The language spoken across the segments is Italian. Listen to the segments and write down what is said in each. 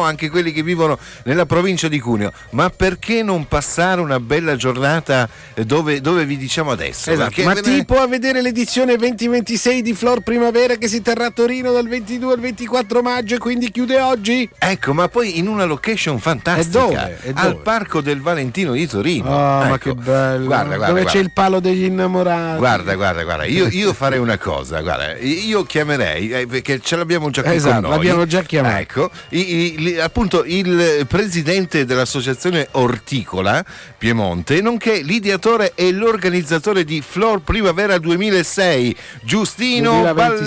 anche quelli che vivono nella provincia di Cuneo, ma perché non passare una bella giornata dove vi diciamo adesso? Esatto, ma tipo a vedere l'edizione 2026 di Flor Primavera che si terrà a Torino dal 22 al 24 maggio e quindi chiude oggi? Ecco, ma poi in una location fantastica, al Parco del Valentino di Torino. Ecco. Ma che bello, dove c'è il palo degli innamorati. Guarda, io farei una cosa, guarda, io chiamerei, perché ce l'abbiamo già qui con noi. L'abbiamo già chiamato. Ecco, appunto il presidente dell'associazione Orticola Piemonte, nonché l'ideatore e l'organizzatore di Flor Primavera 2006, Giustino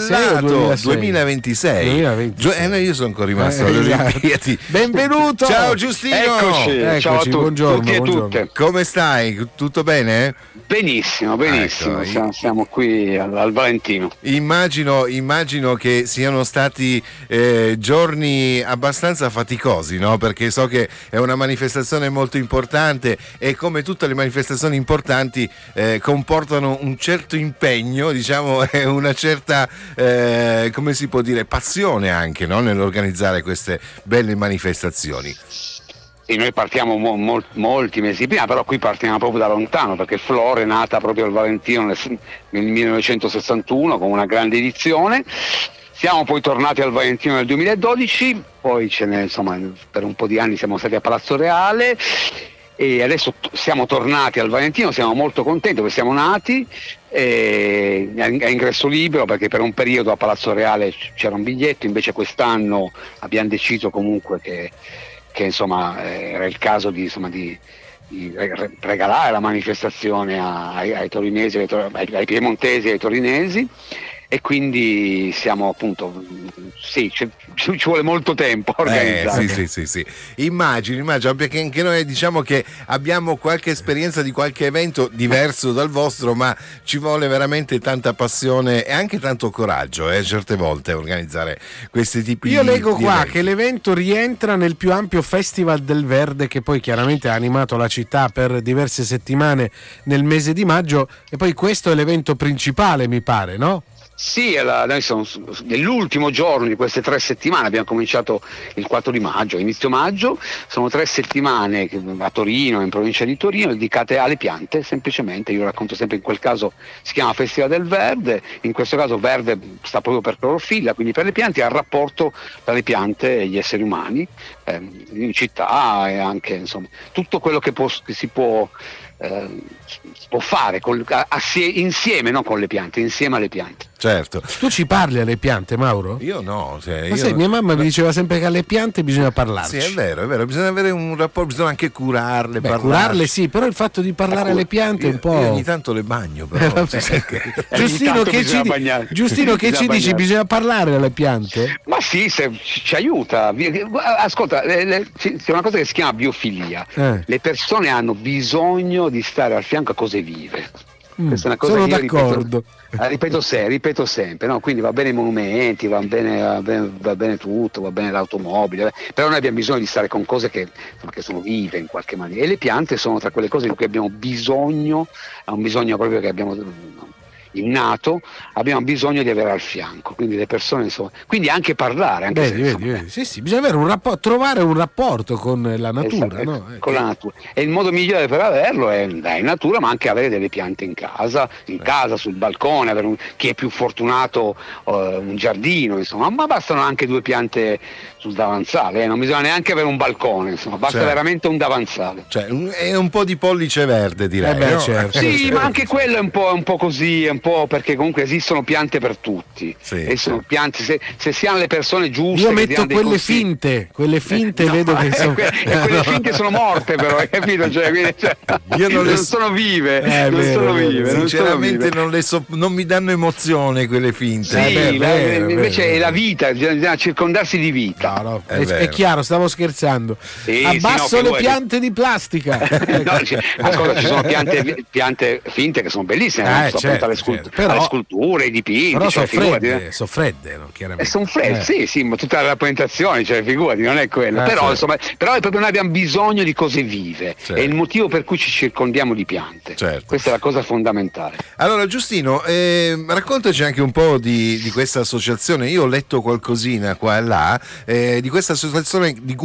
2026. Io sono ancora rimasto alle Olimpiadi. Benvenuto. Ciao Giustino. Eccoci, ciao a buongiorno, tutti e tutte. Come stai? Tutto bene? Benissimo. Ecco, siamo qui al Valentino. Immagino che siano stati giorni abbastanza faticosi, no? Perché so che è una manifestazione molto importante e come tutte le manifestazioni importanti comportano un certo impegno, diciamo, e una certa come si può dire, passione anche, no? Nell'organizzare queste belle manifestazioni. Sì, noi partiamo molti mesi prima, però qui partiamo proprio da lontano, perché Flor è nata proprio al Valentino nel 1961 con una grande edizione. Siamo poi tornati al Valentino nel 2012, poi per un po' di anni siamo stati a Palazzo Reale e adesso siamo tornati al Valentino, siamo molto contenti perché siamo nati a ingresso libero, perché per un periodo a Palazzo Reale c'era un biglietto, invece quest'anno abbiamo deciso comunque che era il caso di regalare la manifestazione ai torinesi, ai piemontesi e ai torinesi, e quindi siamo appunto ci vuole molto tempo a organizzare. Sì. Immagino, perché anche noi diciamo che abbiamo qualche esperienza di qualche evento diverso dal vostro, ma ci vuole veramente tanta passione e anche tanto coraggio certe volte a organizzare questi tipi di eventi. Io leggo qua che l'evento rientra nel più ampio Festival del Verde, che poi chiaramente ha animato la città per diverse settimane nel mese di maggio, e poi questo è l'evento principale, mi pare, no? Sì, noi siamo nell'ultimo giorno di queste 3 settimane, abbiamo cominciato il 4 di maggio, inizio maggio, sono 3 settimane a Torino, in provincia di Torino, dedicate alle piante, semplicemente. Io racconto sempre, in quel caso si chiama Festival del Verde, in questo caso verde sta proprio per clorofilla, quindi per le piante, al rapporto tra le piante e gli esseri umani, in città, e anche tutto quello che si può fare insieme, non con le piante, insieme alle piante. Certo. Tu ci parli alle piante, Mauro? Io no. Mia mamma mi diceva sempre che alle piante bisogna parlarci. Sì, è vero, bisogna avere un rapporto, bisogna anche curarle. Curarle sì, però il fatto di parlare alle piante è un po'. Io ogni tanto le bagno, però. Giustino, che ci dici? Bisogna parlare alle piante? Ma sì, se ci aiuta. Ascolta, c'è una cosa che si chiama biofilia. Le persone hanno bisogno di stare al fianco a cose vive. Questa è una cosa sono che io d'accordo. ripeto sempre, no? Quindi va bene i monumenti, va bene tutto, va bene l'automobile, però noi abbiamo bisogno di stare con cose che sono vive in qualche maniera, e le piante sono tra quelle cose di cui abbiamo bisogno, è un bisogno proprio che abbiamo innato, abbiamo bisogno di avere al fianco, quindi le persone quindi anche parlare, vedi. Sì, bisogna avere un rapporto, trovare un rapporto con la natura, no? Con la natura, e il modo migliore per averlo è andare in natura, ma anche avere delle piante in casa, sul balcone, avere chi è più fortunato un giardino, ma bastano anche 2 piante sul davanzale, non bisogna neanche avere un balcone, basta veramente un davanzale. Cioè, è un po' di pollice verde, direi. No? Certo. Sì, ma anche quello è un po' così, perché comunque esistono piante per tutti. E sono piante, se si hanno le persone giuste. Io metto quelle finte, no, vedo che sono. Quelle finte sono morte, però, hai capito? Io non sono vive. Sinceramente non mi danno emozione quelle finte. Sì, invece è la vita, bisogna circondarsi di vita. No, è chiaro, stavo scherzando. Abbasso le piante di plastica. Ascolta, ci sono piante finte che sono bellissime, alle sculture, ai dipinti. Però sono fredde, no? Chiaramente. Sono fredde, sì, ma tutta la rappresentazione, figurati, non è quello. Però è proprio, noi abbiamo bisogno di cose vive, è il motivo per cui ci circondiamo di piante. Questa è la cosa fondamentale. Allora, Giustino, raccontaci anche un po' di questa associazione. Io ho letto qualcosina qua e là di questa associazione di